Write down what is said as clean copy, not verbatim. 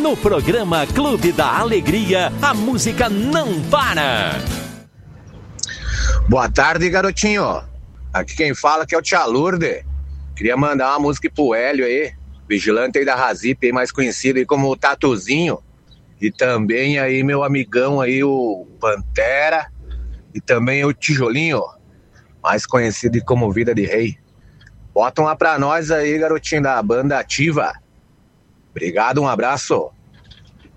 No programa Clube da Alegria, a música não para. Boa tarde, garotinho. Aqui quem fala que é o Tia Lourdes. Queria mandar uma música pro Hélio aí, vigilante aí da Razip, aí, mais conhecido aí como o Tatuzinho. E também aí meu amigão aí, o Pantera. E também o Tijolinho, mais conhecido como Vida de Rei. Bota uma pra nós aí, garotinho da banda Ativa. Obrigado, um abraço.